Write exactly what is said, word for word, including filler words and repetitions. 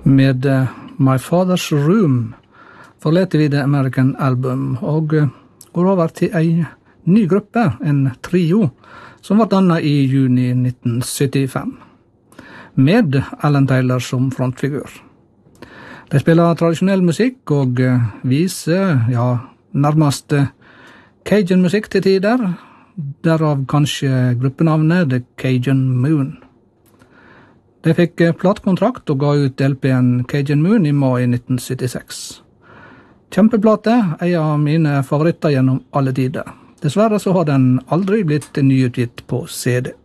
Med uh, My Father's Room forleter vi det American Album og uh, går over til en ny gruppe, en trio, som var dannet i juni nitten syttifem, med Alan Taylor som frontfigur. De spiller tradisjonell musikk og uh, viser, ja, nærmest uh, Cajun-musikk til tider, derav kanskje gruppenavnet The Cajun Moon. De fikk platekontrakt og ga ut L P-en Cajun Moon i mai nitten syttiseks. Kjempeplate, en av mine favoritter gjennom alle tider. Dessverre så har den aldri blitt nyutgitt på C D.